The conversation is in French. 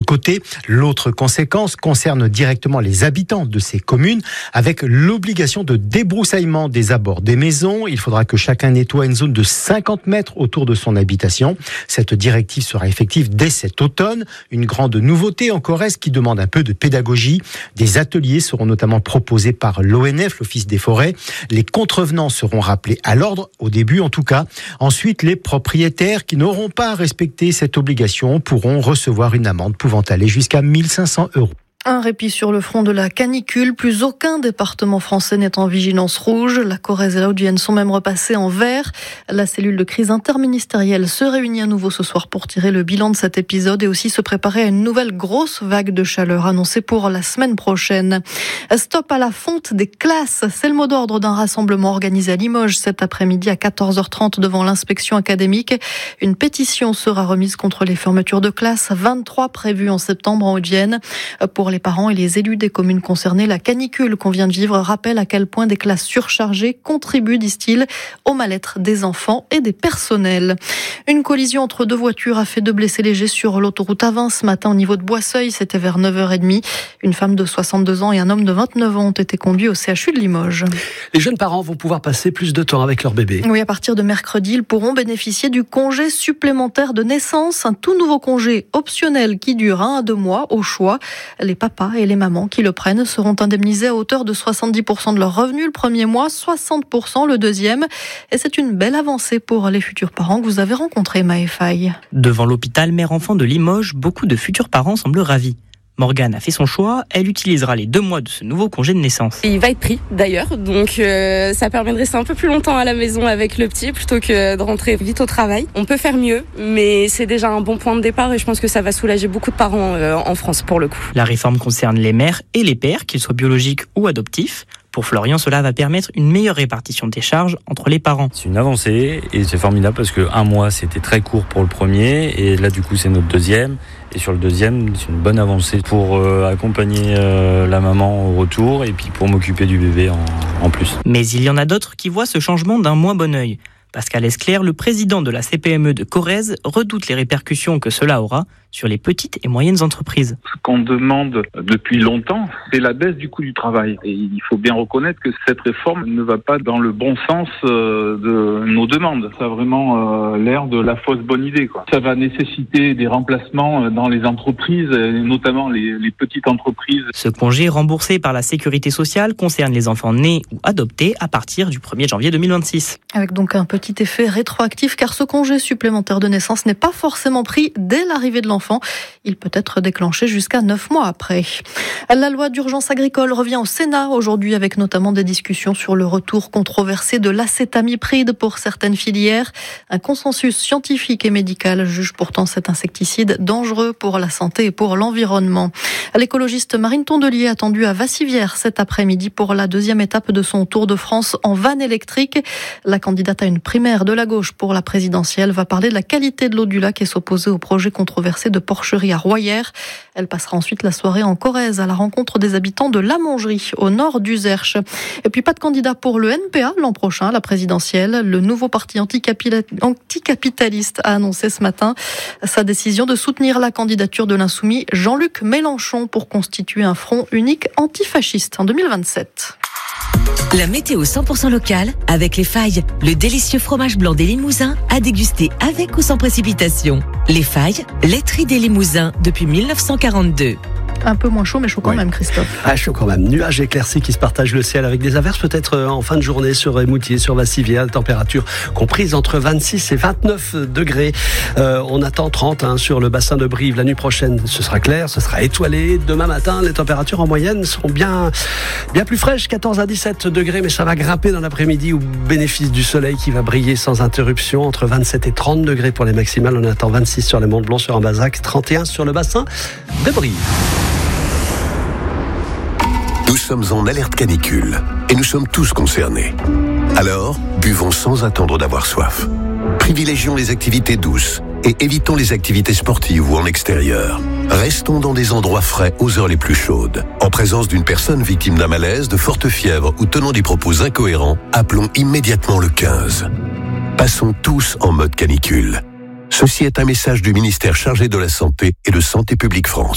côté. L'autre conséquence concerne directement les habitants de ces communes avec l'obligation de débroussaillement des abords des maisons. Il faudra que chacun nettoie une zone de 50 mètres autour de son habitation. Cette directive sera effective dès cet automne. Une grande nouveauté en Corrèze qui demande un peu de pédagogie. Des ateliers seront notamment proposés par l'ONF, l'Office des forêts. Les contrevenants seront rappelés à l'ordre, au début en tout cas. Ensuite, les propriétaires qui n'auront pas respecté cette obligation pourront recevoir une amende pouvant aller jusqu'à 1 500 €. Un répit sur le front de la canicule. Plus aucun département français n'est en vigilance rouge. La Corrèze et la Haute-Vienne sont même repassés en vert. La cellule de crise interministérielle se réunit à nouveau ce soir pour tirer le bilan de cet épisode et aussi se préparer à une nouvelle grosse vague de chaleur annoncée pour la semaine prochaine. Stop à la fonte des classes. C'est le mot d'ordre d'un rassemblement organisé à Limoges cet après-midi à 14h30 devant l'inspection académique. Une pétition sera remise contre les fermetures de classes, 23 prévues en septembre en Haute-Vienne. Pour les parents et les élus des communes concernées, la canicule qu'on vient de vivre rappelle à quel point des classes surchargées contribuent, disent-ils, au mal-être des enfants et des personnels. Une collision entre deux voitures a fait 2 blessés légers sur l'autoroute A20 ce matin au niveau de Boisseuil. C'était vers 9h30. Une femme de 62 ans et un homme de 29 ans ont été conduits au CHU de Limoges. Les jeunes parents vont pouvoir passer plus de temps avec leur bébé. Oui, à partir de mercredi, ils pourront bénéficier du congé supplémentaire de naissance, un tout nouveau congé optionnel qui dure 1 à 2 mois au choix. Les papas et les mamans qui le prennent seront indemnisés à hauteur de 70% de leur revenu le premier mois, 60% le deuxième. Et c'est une belle avancée pour les futurs parents que vous avez rencontrés, Maëfaï. Devant l'hôpital mère-enfant de Limoges, beaucoup de futurs parents semblent ravis. Morgane a fait son choix, elle utilisera les 2 mois de ce nouveau congé de naissance. Il va être pris d'ailleurs, donc ça permet de rester un peu plus longtemps à la maison avec le petit plutôt que de rentrer vite au travail. On peut faire mieux, mais c'est déjà un bon point de départ et je pense que ça va soulager beaucoup de parents en France pour le coup. La réforme concerne les mères et les pères, qu'ils soient biologiques ou adoptifs. Pour Florian, cela va permettre une meilleure répartition des charges entre les parents. C'est une avancée et c'est formidable parce que 1 mois c'était très court pour le premier et là du coup c'est notre deuxième. Et sur le deuxième, c'est une bonne avancée pour accompagner la maman au retour et puis pour m'occuper du bébé en plus. Mais il y en a d'autres qui voient ce changement d'un moins bon œil. Pascal Esclair, le président de la CPME de Corrèze, redoute les répercussions que cela aura sur les petites et moyennes entreprises. Ce qu'on demande depuis longtemps, c'est la baisse du coût du travail. Et il faut bien reconnaître que cette réforme ne va pas dans le bon sens de nos demandes. Ça a vraiment l'air de la fausse bonne idée, quoi. Ça va nécessiter des remplacements dans les entreprises, notamment les petites entreprises. Ce congé remboursé par la Sécurité sociale concerne les enfants nés ou adoptés à partir du 1er janvier 2026. Avec donc un petit effet rétroactif, car ce congé supplémentaire de naissance n'est pas forcément pris dès l'arrivée de l'enfant. Il peut être déclenché jusqu'à 9 mois après. La loi d'urgence agricole revient au Sénat aujourd'hui avec notamment des discussions sur le retour controversé de l'acétamipride pour certaines filières. Un consensus scientifique et médical juge pourtant cet insecticide dangereux pour la santé et pour l'environnement. L'écologiste Marine Tondelier attendue à Vassivière cet après-midi pour la 2e étape de son Tour de France en van électrique. La candidate à une primaire de la gauche pour la présidentielle va parler de la qualité de l'eau du lac et s'opposer au projet controversé de porcherie à Royères. Elle passera ensuite la soirée en Corrèze à la rencontre des habitants de Lamongerie, au nord d'Uzerche. Et puis pas de candidat pour le NPA l'an prochain à la présidentielle. Le nouveau parti anticapitaliste a annoncé ce matin sa décision de soutenir la candidature de l'insoumis Jean-Luc Mélenchon pour constituer un front unique antifasciste en 2027. La météo 100% locale avec Les Failles, le délicieux fromage blanc des Limousins à déguster avec ou sans précipitation. Les Failles, laiterie des Limousins depuis 1942. Un peu moins chaud, mais chaud quand même, Christophe. Ah, chaud quand même. Nuages éclaircis qui se partagent le ciel avec des averses peut-être en fin de journée sur Émoutier, sur Vassivière. Température comprise entre 26 et 29 degrés. On attend 30 sur le bassin de Brive. La nuit prochaine, ce sera clair, ce sera étoilé. Demain matin, les températures en moyenne seront bien plus fraîches, 14 à 17 degrés, mais ça va grimper dans l'après-midi au bénéfice du soleil qui va briller sans interruption. Entre 27 et 30 degrés pour les maximales. On attend 26 sur les Monts Blancs, sur Ambazac, 31 sur le bassin de Brive. Nous sommes en alerte canicule et nous sommes tous concernés. Alors, buvons sans attendre d'avoir soif. Privilégions les activités douces et évitons les activités sportives ou en extérieur. Restons dans des endroits frais aux heures les plus chaudes. En présence d'une personne victime d'un malaise, de forte fièvre ou tenant des propos incohérents, appelons immédiatement le 15. Passons tous en mode canicule. Ceci est un message du ministère chargé de la Santé et de Santé publique France.